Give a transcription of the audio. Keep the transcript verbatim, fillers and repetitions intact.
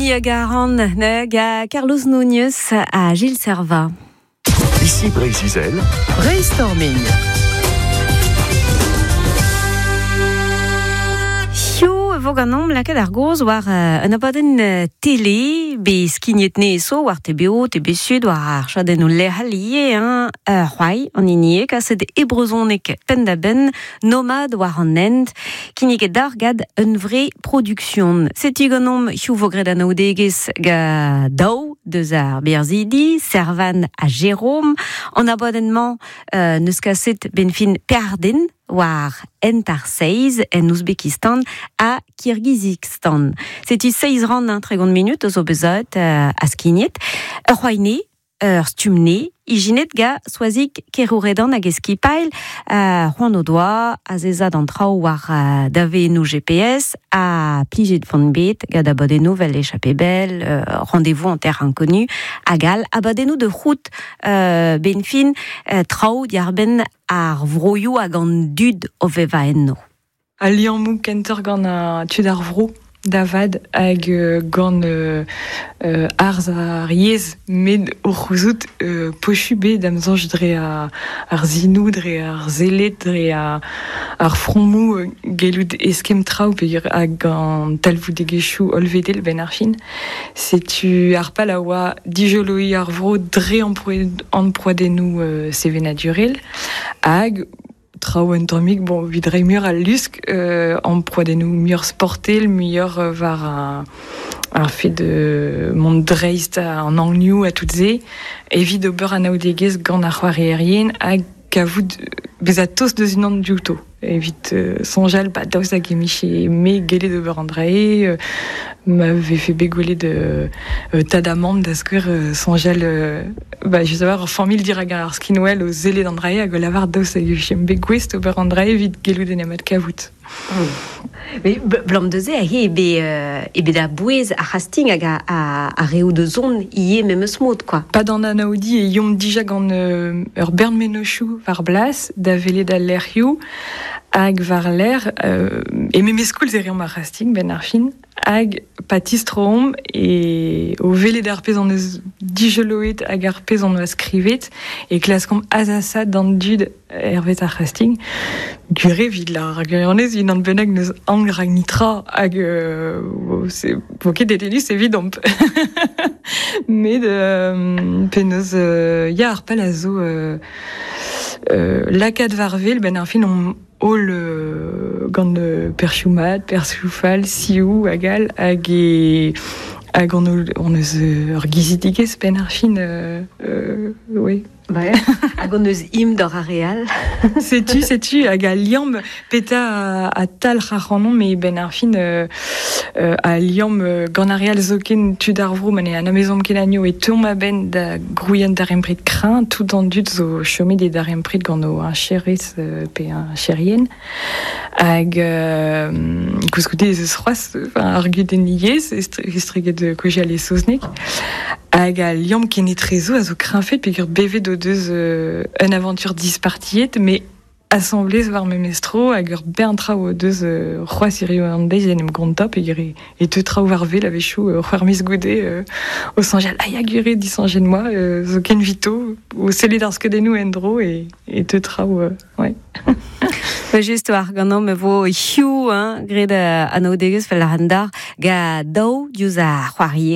Ni a Garan, nag a Carlos Núñez a Gilles Serva. Ici Brésil. Brainstorming. Vog an om lakaet ar goz war uh, un abadenn uh, tele, be skignet neso, war T B O, T B Sud, war ar chaden o lehalie, hein, uh, c'hoai, an inie, kaset ebrezonek pendaben, nomad war an end, kinnik dar gad un vre production. Setu gant om hiu vogred an aoudegez ga daou, deus ar berzidi, servan a Jérôme, an abadennement uh, neus kaset ben fin perden, war entar seiz en Ouzbekistan a Kirghizistan. Setu seiz ran un tregont minut o zo bezot uh, a skignet. Ur c'hoine, ur stumne, ijinet ga soazik kerouredan hag eskipail uh, c'hoant o doa a zezad an trao war uh, dave nou G P S a plijet vont bet ga da badennou vel échappé bel, uh, rendez-vous en terre inconnue a gal a badennou de route uh, ben fin uh, trao diarben ar vroioù hag an dud o veva enno. A liam mou kenter gant a tud ar vro davad hag euh, gant euh, euh, arz a riez med o c'houzout euh, pochu bet amzanj dre a ar zinou, dre ar zelet, dre a ar fromou euh, gelout eskem trao pe hag an talvoù degechou olvedel ben ar fin. Setu ar pal a oa dijoloi ar vro dre an proadennou euh, sevenadurel hag trao un tomik, bon, vidre mur al lusk, euh, en proadennou mur sportel, mur euh, var a, a fait de mont dreist en angniou a tout ze, evit ober an aoudegez gant ar c'hoari aerien, hag kavout bez a tos deus unan diouto. Evit euh, sonjal, ba daouz hag emiche me gelet d'ober an drae, euh, m'avait fait bégoler de euh, tadamant d'asker euh, sonjal euh, bah je sais pas formule diraga ar skinwell au zélé d'andrae a golavar daouz hag echem begouest ober an drae vit gelou denemat kavout. Mais blanc de zé, et be et be da bouez a Hastings hag a a, a reo de zone ie même smod quoi. Pas dans an audi et yom dija gant euh, ur bern menochou var blas da vele da lerioù hag var ler euh, et même eskoul zerion mar Hastings ben ar fin hag patistrom et o vele d'ar pez an eus dijoloet hag ar pez an oa skrivet et klaskom azasa d'an dud hervet ar Hastings gure vid la ragueronez in an benag neus angr hag nitra hag euh, c'est voket detenus évident mais de euh, peneus euh, ya ar palazo euh, euh, lakad varvel ben ar fin on all euh, gant euh, perchoumat, perchoufal, siou, agal, hag e hag on eus ur gizidigez ben ar fin, euh, euh, oui. Ouais. Hag on eus im d'or areal. Setu, setu, hag a liam peta a, a tal c'haranon, me ben ar fin euh, euh, a liam euh, gant areal zoken tud ar vro, mane an amezom kenanio e teom a ben da grouillan d'ar emprit krin, tout an dud zo chomet de d'ar emprit gant o un chériz euh, pe un chérien. Hag euh, kouzkoude ez eus c'hoaz, ar guden liez, estreget de koje ale soznek. Hag a liam ken etrezo a zo krinfet pe gur bevet o deus euh, un aventure dispartiet, mais assemblez war memestro hag ur bern trao o deus euh, c'hoaz irio an deiz en em gonta pe gur e te trao war vel avechou euh, c'hoar mis goude euh, o sanjal a ya gure di sanjen moi euh, zo ken vito o selet ar skedennou en dro e, e te trao euh, ouais. Just war gant om vo hiu, hein, gred an aoudegez fel ar handar ga daou diouz a c'hoari